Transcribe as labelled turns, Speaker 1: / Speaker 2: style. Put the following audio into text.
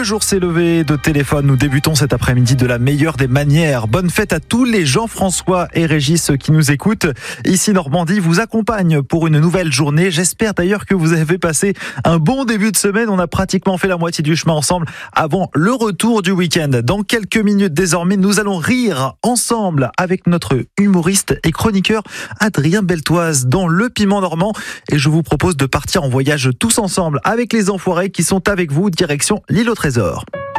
Speaker 1: jour s'est levé de téléphone. Nous débutons cet après-midi de la meilleure des manières. Bonne fête à tous les Jean-François et Régis qui nous écoutent. Ici Normandie vous accompagne pour une nouvelle journée. J'espère d'ailleurs que vous avez passé un bon début de semaine. On a pratiquement fait la moitié du chemin ensemble avant le retour du week-end. Dans quelques minutes désormais, nous allons rire ensemble avec notre humoriste et chroniqueur Adrien Beltoise dans Le Piment Normand. Et je vous propose de partir en voyage tous ensemble avec les enfoirés qui sont avec vous, direction l'île au trésor.